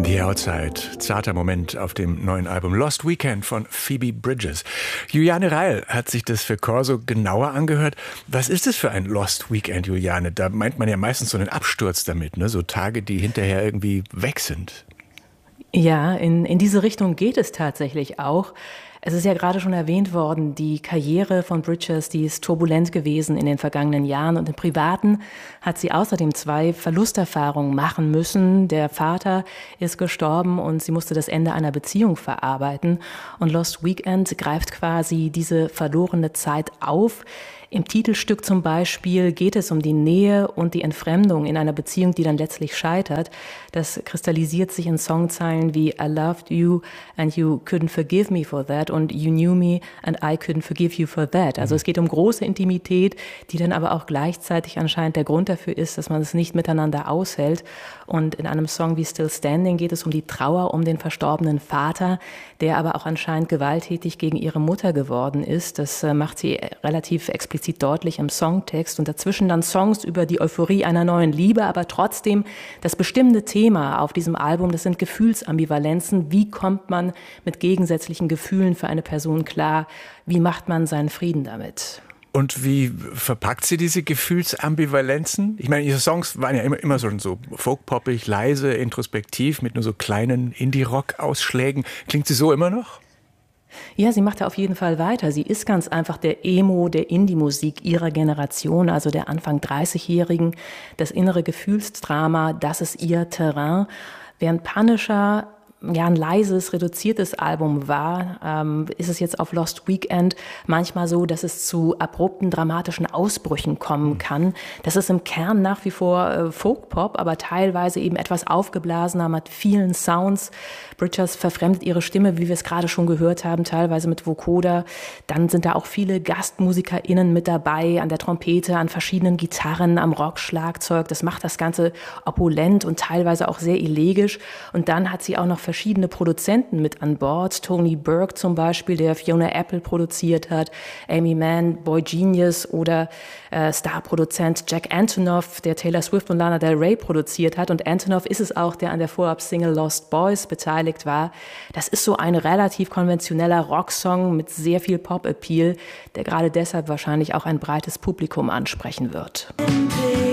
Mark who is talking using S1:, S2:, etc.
S1: The Outside, zarter Moment auf dem neuen Album Lost Weekend von Phoebe Bridgers. Juliane Reil hat sich das für Corso genauer angehört. Was ist es für ein Lost Weekend, Juliane? Da meint man ja meistens so einen Absturz damit, ne? So Tage, die hinterher irgendwie weg sind.
S2: Ja, in diese Richtung geht es tatsächlich auch. Es ist ja gerade schon erwähnt worden, die Karriere von Bridgers, die ist turbulent gewesen in den vergangenen Jahren. Und im Privaten hat sie außerdem 2 Verlusterfahrungen machen müssen. Der Vater ist gestorben und sie musste das Ende einer Beziehung verarbeiten. Und Lost Weekend greift quasi diese verlorene Zeit auf. Im Titelstück zum Beispiel geht es um die Nähe und die Entfremdung in einer Beziehung, die dann letztlich scheitert. Das kristallisiert sich in Songzeilen wie I loved you and you couldn't forgive me for that und you knew me and I couldn't forgive you for that. Also es geht um große Intimität, die dann aber auch gleichzeitig anscheinend der Grund dafür ist, dass man es nicht miteinander aushält. Und in einem Song wie Still Standing geht es um die Trauer um den verstorbenen Vater, der aber auch anscheinend gewalttätig gegen ihre Mutter geworden ist. Das macht sie relativ explizit deutlich im Songtext und dazwischen dann Songs über die Euphorie einer neuen Liebe, aber trotzdem das bestimmende Thema auf diesem Album, das sind Gefühlsambivalenzen. Wie kommt man mit gegensätzlichen Gefühlen für eine Person klar? Wie macht man seinen Frieden damit?
S1: Und wie verpackt sie diese Gefühlsambivalenzen? Ich meine, ihre Songs waren ja immer so folkpoppig, leise, introspektiv, mit nur so kleinen Indie-Rock-Ausschlägen. Klingt sie so immer noch?
S2: Ja, sie macht da auf jeden Fall weiter. Sie ist ganz einfach der Emo der Indie-Musik ihrer Generation, also der Anfang 30-Jährigen. Das innere Gefühlsdrama, das ist ihr Terrain. Während Punisher ja ein leises, reduziertes Album war, ist es jetzt auf Lost Weekend manchmal so, dass es zu abrupten, dramatischen Ausbrüchen kommen kann. Das ist im Kern nach wie vor Folkpop, aber teilweise eben etwas aufgeblasener mit vielen Sounds. Bridgers verfremdet ihre Stimme, wie wir es gerade schon gehört haben, teilweise mit Vocoder. Dann sind da auch viele GastmusikerInnen mit dabei, an der Trompete, an verschiedenen Gitarren, am Rockschlagzeug. Das macht das Ganze opulent und teilweise auch sehr elegisch. Und dann hat sie auch noch verschiedene Produzenten mit an Bord. Tony Burke zum Beispiel, der Fiona Apple produziert hat, Amy Mann, Boy Genius oder Starproduzent Jack Antonoff, der Taylor Swift und Lana Del Rey produziert hat. Und Antonoff ist es auch, der an der Vorab-Single Lost Boys beteiligt war. Das ist so ein relativ konventioneller Rocksong mit sehr viel Pop-Appeal, der gerade deshalb wahrscheinlich auch ein breites Publikum ansprechen wird.